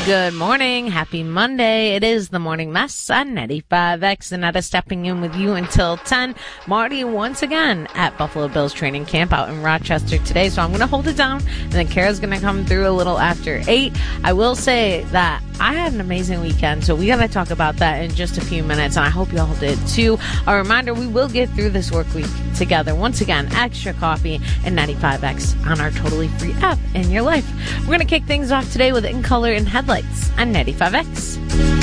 Good morning. Happy Monday. It is the Morning Mess on 95X. Annetta stepping in with you until 10. Marty once again at Buffalo Bills training camp out in Rochester today. So I'm going to hold it down, and then Kara's going to come through a little after 8. I will say that I had an amazing weekend, so we got to talk about that in just a few minutes, and I hope y'all did too. A reminder, we will get through this work week together. Once again, extra coffee and 95X on our totally free app in your life. We're going to kick things off today with In Color and Headlights on 95X.